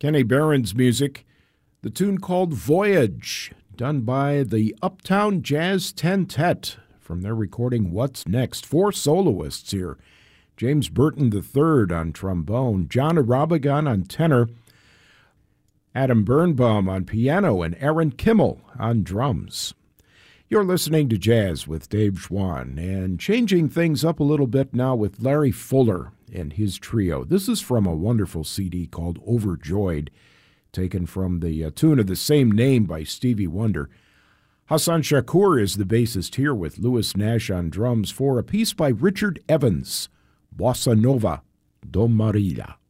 Kenny Barron's music, the tune called Voyage, done by the Uptown Jazz Tentet from their recording What's Next. 4 soloists here. James Burton III on trombone, John Arabagan on tenor, Adam Birnbaum on piano, and Aaron Kimmel on drums. You're listening to Jazz with Dave Schwann, and changing things up a little bit now with Larry Fuller and his trio. This is from a wonderful CD called Overjoyed, taken from the tune of the same name by Stevie Wonder. Hassan Shakur is the bassist here with Louis Nash on drums for a piece by Richard Evans, Bossa Nova do Maria.